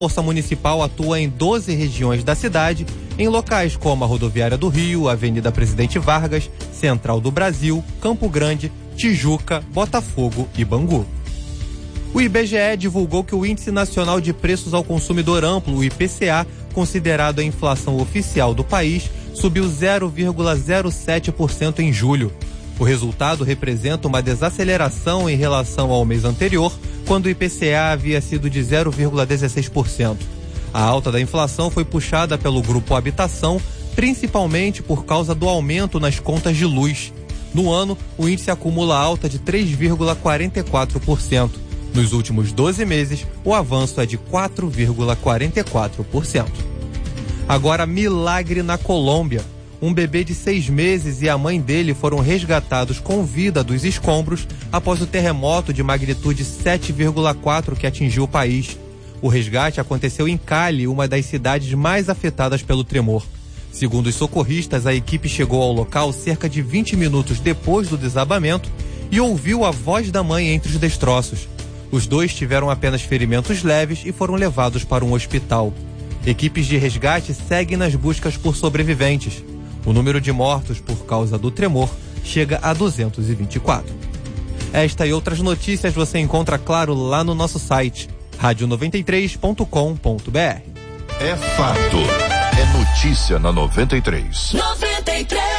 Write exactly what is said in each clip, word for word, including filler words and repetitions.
Força Municipal atua em doze regiões da cidade, em locais como a Rodoviária do Rio, Avenida Presidente Vargas, Central do Brasil, Campo Grande, Tijuca, Botafogo e Bangu. O I B G E divulgou que o Índice Nacional de Preços ao Consumidor Amplo, o I P C A, considerado a inflação oficial do país, subiu zero vírgula zero sete por cento em julho. O resultado representa uma desaceleração em relação ao mês anterior, quando o I P C A havia sido de zero vírgula dezesseis por cento. A alta da inflação foi puxada pelo grupo Habitação, principalmente por causa do aumento nas contas de luz. No ano, o índice acumula alta de três vírgula quarenta e quatro por cento. Nos últimos doze meses, o avanço é de quatro vírgula quarenta e quatro por cento. Agora, milagre na Colômbia. Um bebê de seis meses e a mãe dele foram resgatados com vida dos escombros após o terremoto de magnitude sete vírgula quatro que atingiu o país. O resgate aconteceu em Cali, uma das cidades mais afetadas pelo tremor. Segundo os socorristas, a equipe chegou ao local cerca de vinte minutos depois do desabamento e ouviu a voz da mãe entre os destroços. Os dois tiveram apenas ferimentos leves e foram levados para um hospital. Equipes de resgate seguem nas buscas por sobreviventes. O número de mortos por causa do tremor chega a duzentos e vinte e quatro. Esta e outras notícias você encontra, claro, lá no nosso site, rádio noventa e três ponto com ponto b r. É fato. É notícia na noventa e três. noventa e três.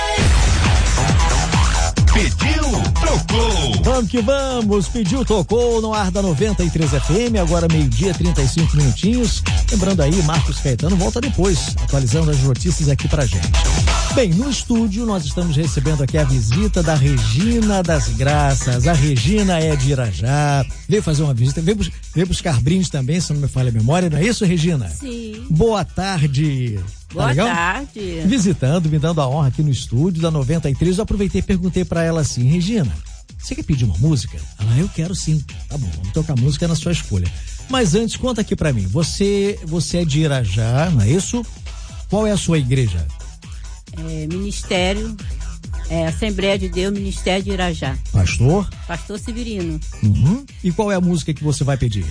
Pediu, tocou. Vamos que vamos, pediu, tocou no ar da noventa e três F M, agora meio-dia, trinta e cinco minutinhos. Lembrando aí, Marcos Caetano volta depois, atualizando as notícias aqui pra gente. Bem, no estúdio nós estamos recebendo aqui a visita da Regina das Graças. A Regina é de Irajá, veio fazer uma visita, veio, bus- veio buscar brindes também, se não me falha a memória, não é isso, Regina? Sim. Boa tarde. Boa tá legal? tarde. Visitando, me dando a honra aqui no estúdio da noventa e três, eu aproveitei e perguntei pra ela assim: Regina, você quer pedir uma música? Ela, eu quero sim. Tá bom, vamos tocar música na sua escolha. Mas antes, conta aqui pra mim, você, você é de Irajá, não é isso? Qual é a sua igreja? É, ministério, é, Assembleia de Deus, Ministério de Irajá. Pastor? Pastor Severino. Uhum. E qual é a música que você vai pedir?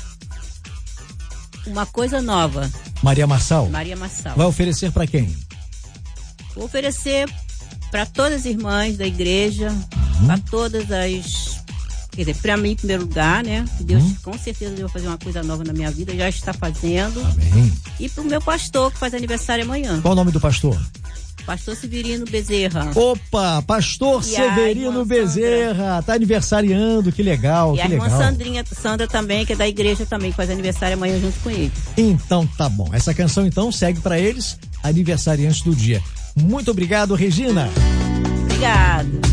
Uma coisa nova. Maria Marçal? Maria Marçal. Vai oferecer pra quem? Vou oferecer para todas as irmãs da igreja, uhum. para todas as... Quer dizer, para mim em primeiro lugar, né? Deus, uhum. com certeza, Deus vai fazer uma coisa nova na minha vida, já está fazendo. Amém. E pro meu pastor, que faz aniversário amanhã. Qual o nome do pastor? Pastor Severino Bezerra. Opa, Pastor E Severino Bezerra, tá aniversariando, que legal, E que a irmã legal. Sandrinha, Sandra também, que é da igreja também, que faz aniversário amanhã junto com ele. Então tá bom, essa canção então segue pra eles, aniversariantes do dia. Muito obrigado, Regina. Obrigada.